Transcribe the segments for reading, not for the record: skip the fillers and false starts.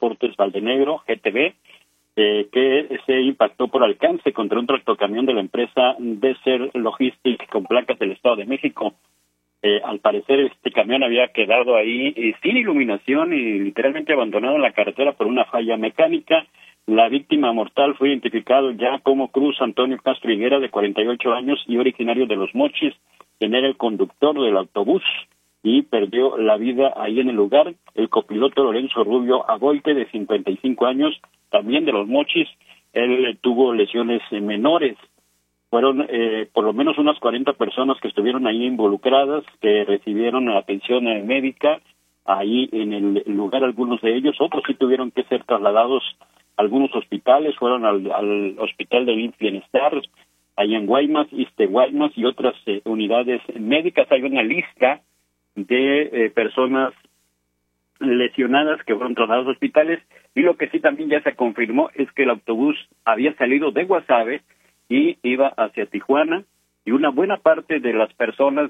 Transportes Valdenegro, GTV, que se impactó por alcance contra un tractocamión de la empresa Desert Logistics con placas del Estado de México. Al parecer este camión había quedado ahí sin iluminación y literalmente abandonado en la carretera por una falla mecánica. La víctima mortal fue identificado ya como Cruz Antonio Castro Higuera, de 48 años y originario de Los Mochis, quien era el conductor del autobús y perdió la vida ahí en el lugar. El copiloto Lorenzo Rubio Aboite, de 55 años, también de Los Mochis, él tuvo lesiones menores. Fueron por lo menos unas 40 personas que estuvieron ahí involucradas, que recibieron atención médica ahí en el lugar, algunos de ellos. Otros sí tuvieron que ser trasladados a algunos hospitales, fueron al hospital de Bienestar, ahí en Guaymas, Guaymas y otras unidades médicas. Hay una lista de personas lesionadas que fueron trasladadas a hospitales, y lo que sí también ya se confirmó es que el autobús había salido de Guasave y iba hacia Tijuana, y una buena parte de las personas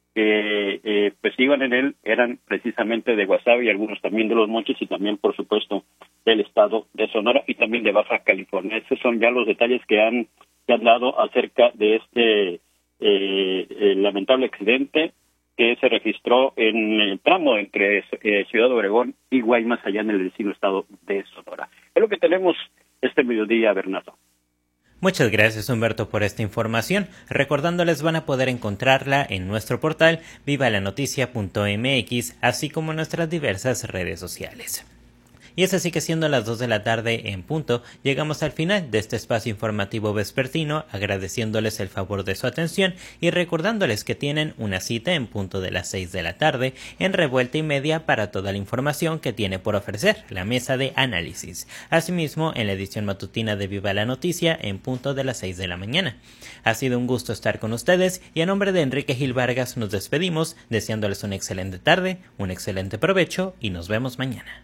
que pues iban en él eran precisamente de Guasave, y algunos también de Los Mochis, y también por supuesto del estado de Sonora y también de Baja California. Esos son ya los detalles que han dado acerca de este lamentable accidente que se registró en el tramo entre Ciudad Obregón y Guaymas, allá en el vecino estado de Sonora. Es lo que tenemos este mediodía, Bernardo. Muchas gracias, Humberto, por esta información. Recordándoles, van a poder encontrarla en nuestro portal vivalanoticia.mx, así como en nuestras diversas redes sociales. Y es así que, siendo las 2 de la tarde en punto, llegamos al final de este espacio informativo vespertino, agradeciéndoles el favor de su atención y recordándoles que tienen una cita en punto de las 6 de la tarde en Revuelta y Media para toda la información que tiene por ofrecer la mesa de análisis. Asimismo, en la edición matutina de Viva la Noticia en punto de las 6 de la mañana. Ha sido un gusto estar con ustedes, y a nombre de Enrique Gil Vargas nos despedimos deseándoles una excelente tarde, un excelente provecho y nos vemos mañana.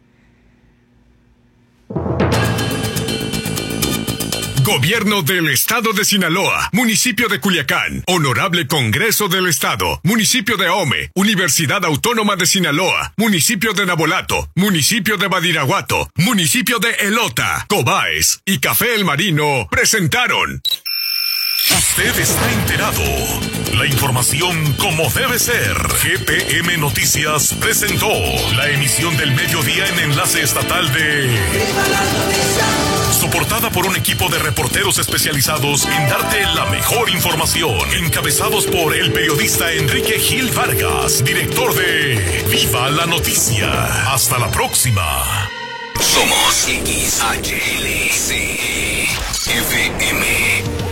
Gobierno del Estado de Sinaloa, Municipio de Culiacán, Honorable Congreso del Estado, Municipio de Ahome, Universidad Autónoma de Sinaloa, Municipio de Nabolato, Municipio de Badiraguato, Municipio de Elota, Cobaes y Café El Marino presentaron. Usted está enterado. La información como debe ser. GPM Noticias presentó la emisión del mediodía en enlace estatal de soportada por un equipo de reporteros especializados en darte la mejor información, encabezados por el periodista Enrique Gil Vargas, director de Viva la Noticia. Hasta la próxima. Somos XHLC FM.